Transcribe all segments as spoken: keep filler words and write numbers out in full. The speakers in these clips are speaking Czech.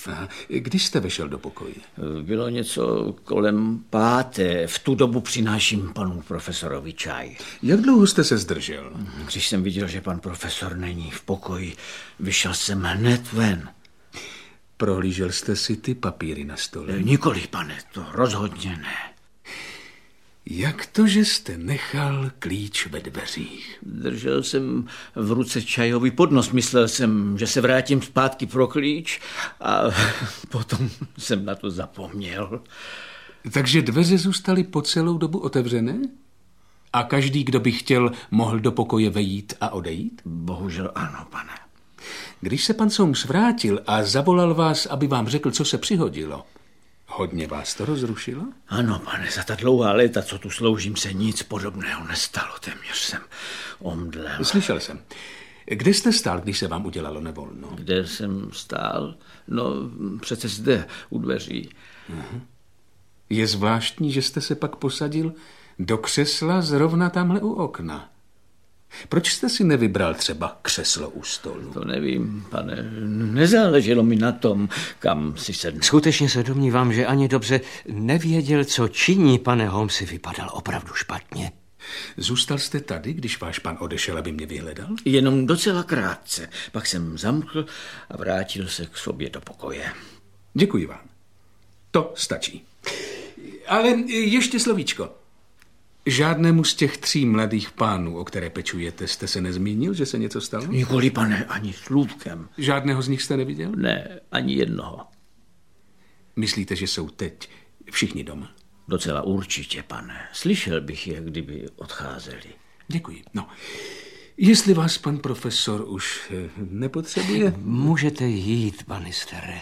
Aha. Kdy jste vešel do pokoje? Bylo něco kolem páté. V tu dobu přináším panu profesorovi čaj. Jak dlouho jste se zdržel? Když jsem viděl, že pan profesor není v pokoji, vyšel jsem hned ven. Prohlížel jste si ty papíry na stole? Nikoli, pane, to rozhodně ne. Jak to, že jste nechal klíč ve dveřích? Držel jsem v ruce čajový podnos. Myslel jsem, že se vrátím zpátky pro klíč a potom jsem na to zapomněl. Takže dveře zůstaly po celou dobu otevřené? A každý, kdo by chtěl, mohl do pokoje vejít a odejít? Bohužel ano, pane. Když se pan Soames vrátil a zavolal vás, aby vám řekl, co se přihodilo, hodně vás to rozrušilo? Ano, pane, za ta dlouhá léta, co tu sloužím, se nic podobného nestalo. Téměř jsem omdlel. Slyšel jsem. Kde jste stál, když se vám udělalo nevolno? Kde jsem stál? No, přece zde, u dveří. Uh-huh. Je zvláštní, že jste se pak posadil do křesla zrovna tamhle u okna. Proč jste si nevybral třeba křeslo u stolu? To nevím, pane. Nezáleželo mi na tom, kam si sednu. Skutečně se domnívám, že ani dobře nevěděl, co činí, pane Holmesi, vypadal opravdu špatně. Zůstal jste tady, když váš pan odešel, aby mě vyhledal? Jenom docela krátce. Pak jsem zamkl a vrátil se k sobě do pokoje. Děkuji vám. To stačí. Ale ještě slovíčko. Žádnému z těch tří mladých pánů, o které pečujete, jste se nezmínil, že se něco stalo? Nikoli, pane, ani slůvkem. Žádného z nich jste neviděl? Ne, ani jednoho. Myslíte, že jsou teď všichni doma? Docela určitě, pane. Slyšel bych je, kdyby odcházeli. Děkuji. No, jestli vás pan profesor už nepotřebuje... Můžete jít, banistere.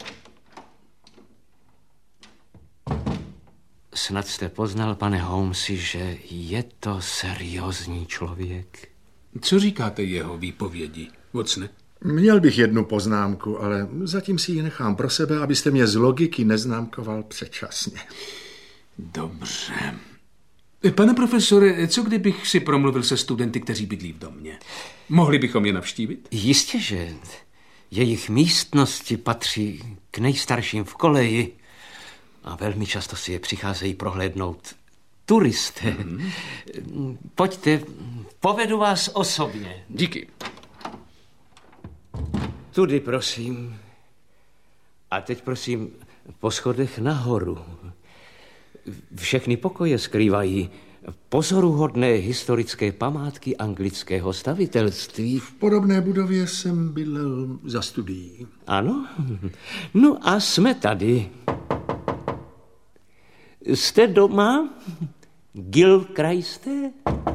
Snad jste poznal, pane Holmesi, že je to seriózní člověk. Co říkáte jeho výpovědi, Watsone? Měl bych jednu poznámku, ale zatím si ji nechám pro sebe, abyste mě z logiky neznámkoval předčasně. Dobře. Pane profesore, co kdybych si promluvil se studenty, kteří bydlí v domě? Mohli bychom je navštívit? Jistě, že jejich místnosti patří k nejstarším v koleji. A velmi často si je přicházejí prohlédnout turisté. Mm-hmm. Pojďte, povedu vás osobně. Díky. Tudy, prosím. A teď, prosím, po schodech nahoru. Všechny pokoje skrývají pozoruhodné historické památky anglického stavitelství. V podobné budově jsem bydlel za studií. Ano? No a jsme tady. Jste doma, Gilchriste?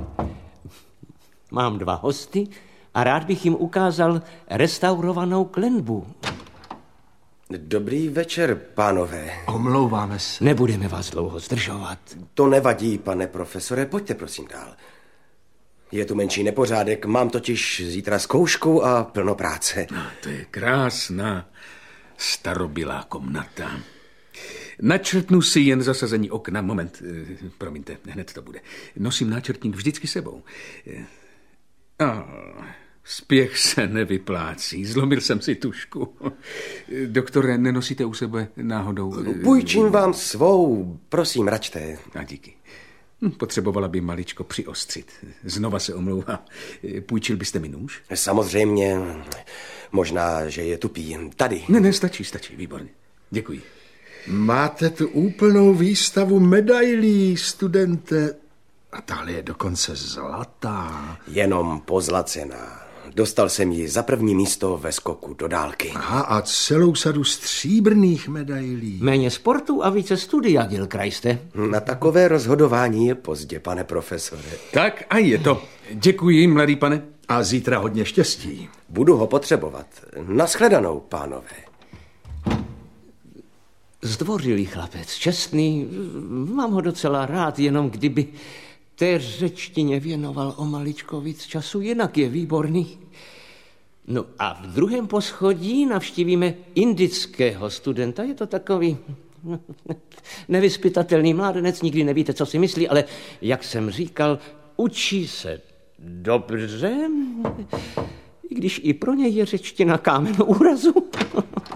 Mám dva hosty a rád bych jim ukázal restaurovanou klenbu. Dobrý večer, pánové. Omlouváme se. Nebudeme vás dlouho zdržovat. To nevadí, pane profesore, pojďte prosím dál. Je tu menší nepořádek, mám totiž zítra zkoušku a plno práce. No, to je krásná starobylá komnata. Načrtnu si jen zasazení okna. Moment, promiňte, hned to bude. Nosím náčrtník vždycky sebou. Oh, spěch se nevyplácí. Zlomil jsem si tušku. Doktore, nenosíte u sebe náhodou... Půjčím vám svou, prosím, račte. A díky. Potřebovala by maličko přiostřit. Znova se omlouvám. Půjčil byste mi nůž? Samozřejmě, možná, že je tupý. Tady. Ne, ne, stačí, stačí, výborně. Děkuji. Máte tu úplnou výstavu medailí, studente. A tahle je dokonce zlatá. Jenom pozlacená. Dostal jsem ji za první místo ve skoku do dálky. Aha, a celou sadu stříbrných medailí. Méně sportu a více studia, Gilchriste. Na takové rozhodování je pozdě, pane profesore. Tak a je to. Děkuji, mladý pane. A zítra hodně štěstí. Budu ho potřebovat. Naschledanou, pánové. Zdvořilý chlapec, čestný, mám ho docela rád, jenom kdyby té řečtině věnoval o maličko víc času, jinak je výborný. No a v druhém poschodí navštívíme indického studenta, je to takový nevyzpytatelný mládenec, nikdy nevíte, co si myslí, ale jak jsem říkal, učí se dobře, i když i pro něj je řečtina kámen úrazu.